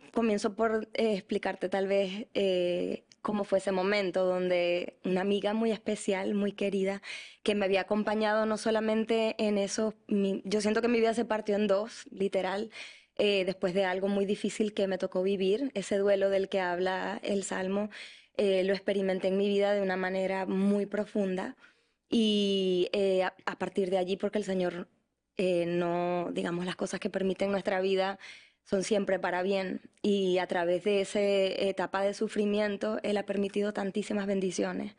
comienzo por explicarte tal vez cómo fue ese momento donde una amiga muy especial, muy querida, que me había acompañado no solamente en eso, yo siento que mi vida se partió en dos, literal, después de algo muy difícil que me tocó vivir, ese duelo del que habla el Salmo, lo experimenté en mi vida de una manera muy profunda y a partir de allí, porque el Señor no, digamos, las cosas que permiten nuestra vida son siempre para bien y a través de esa etapa de sufrimiento Él ha permitido tantísimas bendiciones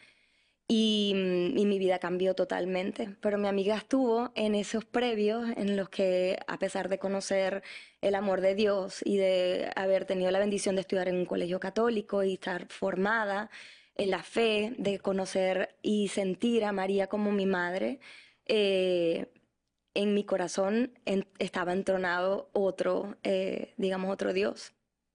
y mi vida cambió totalmente. Pero mi amiga estuvo en esos previos en los que, a pesar de conocer el amor de Dios y de haber tenido la bendición de estudiar en un colegio católico y estar formada en la fe, de conocer y sentir a María como mi madre, eh, en mi corazón estaba entronado otro, digamos, otro Dios.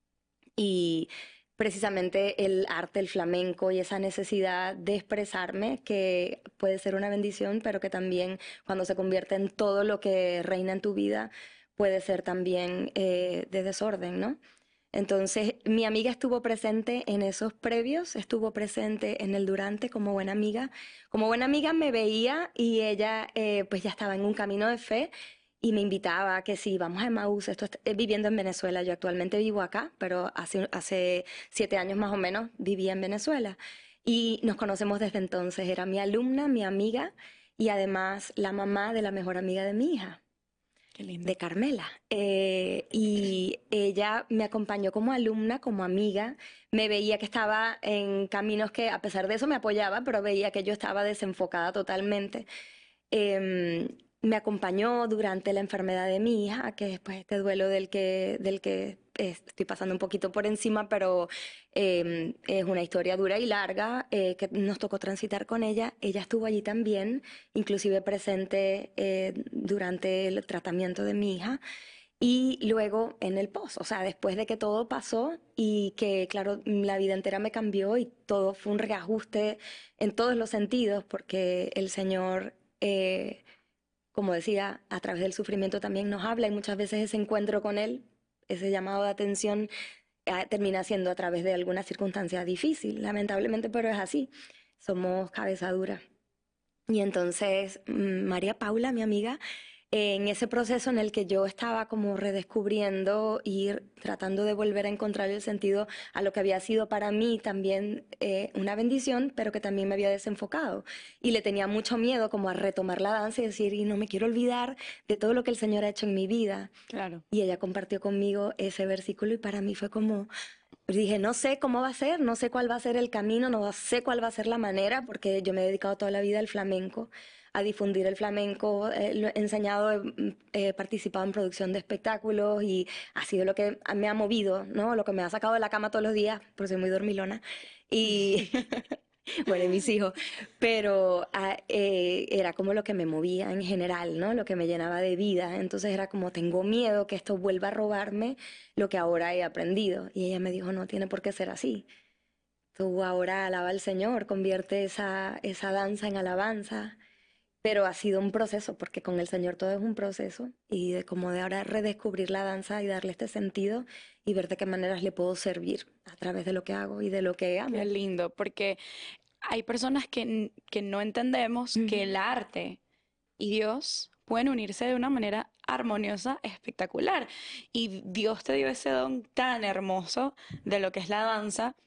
Y precisamente el arte, el flamenco y esa necesidad de expresarme, que puede ser una bendición, pero que también cuando se convierte en todo lo que reina en tu vida, puede ser también de desorden, ¿no? Entonces, mi amiga estuvo presente en esos previos, estuvo presente en el durante como buena amiga. Como buena amiga me veía y ella pues ya estaba en un camino de fe y me invitaba a que sí, vamos a Emaús, viviendo en Venezuela. Yo actualmente vivo acá, pero hace 7 años más o menos vivía en Venezuela. Y nos conocemos desde entonces. Era mi alumna, mi amiga y además la mamá de la mejor amiga de mi hija Qué lindo. de Carmela. Y ella me acompañó como alumna, como amiga. Me veía que estaba en caminos que a pesar de eso me apoyaba, pero veía que yo estaba desenfocada totalmente. Me acompañó durante la enfermedad de mi hija, que es pues, este duelo del que estoy pasando un poquito por encima, pero es una historia dura y larga que nos tocó transitar con ella. Ella estuvo allí también, inclusive presente durante el tratamiento de mi hija. Y luego en el post, o sea, después de que todo pasó y que, claro, la vida entera me cambió y todo fue un reajuste en todos los sentidos, porque el Señor, como decía, a través del sufrimiento también nos habla y muchas veces ese encuentro con Él, ese llamado de atención, termina siendo a través de alguna circunstancia difícil, lamentablemente, pero es así. Somos cabeza dura. Y entonces María Paula, mi amiga, en ese proceso en el que yo estaba como redescubriendo y tratando de volver a encontrar el sentido a lo que había sido para mí también una bendición, pero que también me había desenfocado. Y le tenía mucho miedo como a retomar la danza y decir, y no me quiero olvidar de todo lo que el Señor ha hecho en mi vida. Claro. Y ella compartió conmigo ese versículo y para mí fue como, pues dije, no sé cómo va a ser, no sé cuál va a ser el camino, no sé cuál va a ser la manera, porque yo me he dedicado toda la vida al flamenco, a difundir el flamenco, lo he enseñado, he participado en producción de espectáculos y ha sido lo que me ha movido, ¿no? Lo que me ha sacado de la cama todos los días, porque soy muy dormilona. Y bueno, y mis hijos, pero era como lo que me movía en general, ¿no? Lo que me llenaba de vida. Entonces era como, tengo miedo que esto vuelva a robarme lo que ahora he aprendido. Y ella me dijo, no tiene por qué ser así. Tú ahora alaba al Señor, convierte esa danza en alabanza. Pero ha sido un proceso, porque con el Señor todo es un proceso. Y de como de ahora redescubrir la danza y darle este sentido y ver de qué maneras le puedo servir a través de lo que hago y de lo que Qué amo. lindo, porque hay personas que no entendemos que Ujú. el arte y Dios pueden unirse de una manera armoniosa, espectacular. Y Dios te dio ese don tan hermoso de lo que es la danza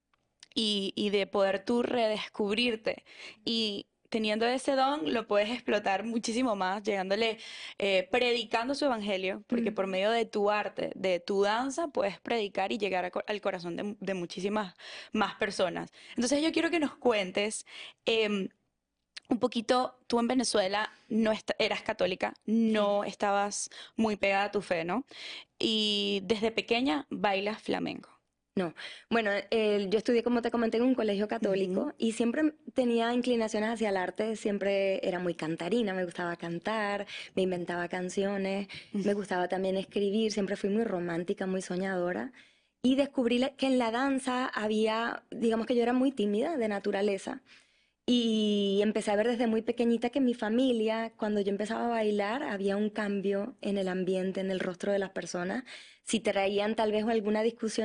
y de poder tú redescubrirte. Y teniendo ese don, lo puedes explotar muchísimo más, llegándole, predicando su evangelio, porque por Ujú. medio de tu arte, de tu danza, puedes predicar y llegar al corazón de muchísimas más personas. Entonces yo quiero que nos cuentes em, un poquito, tú en Venezuela no eras católica, Sí. no estabas muy pegada a tu fe, ¿no? Y desde pequeña bailas flamenco. No, bueno, yo estudié, como te comenté, en un colegio Ujú. católico y siempre tenía inclinaciones hacia el arte, siempre era muy cantarina, me gustaba cantar, me inventaba canciones, me gustaba también escribir, siempre fui muy romántica, muy soñadora y descubrí que en la danza había, digamos que yo era muy tímida de naturaleza Y empecé a ver desde muy pequeñita que en mi familia, cuando yo empezaba a bailar, había un cambio en el ambiente, en el rostro de las personas. Si traían tal vez alguna discusión